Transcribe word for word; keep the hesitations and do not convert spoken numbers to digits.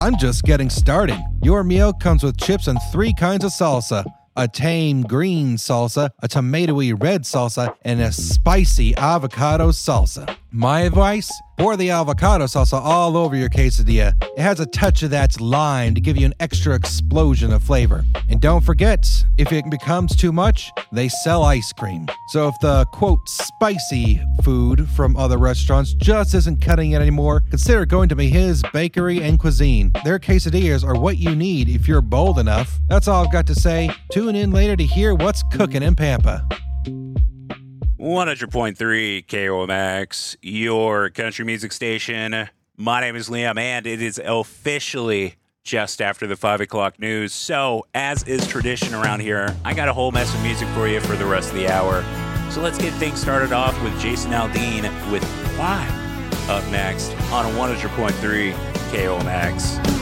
I'm just getting started. Your meal comes with chips and three kinds of salsa. A tame green salsa, a tomatoey red salsa, and a spicy avocado salsa. My advice? Pour the avocado salsa all over your quesadilla. It has a touch of that lime to give you an extra explosion of flavor. And don't forget, if it becomes too much, they sell ice cream. So if the, quote, spicy food from other restaurants just isn't cutting it anymore, consider going to Mejiz Bakery and Cuisine. Their quesadillas are what you need if you're bold enough. That's all I've got to say. Tune in later to hear what's cooking in Pampa. one hundred point three K O M X, your country music station. My name is Liam, and it is officially just after the five o'clock news. So, as is tradition around here, I got a whole mess of music for you for the rest of the hour. So let's get things started off with Jason Aldean with Why? Up next on one hundred point three K O M X.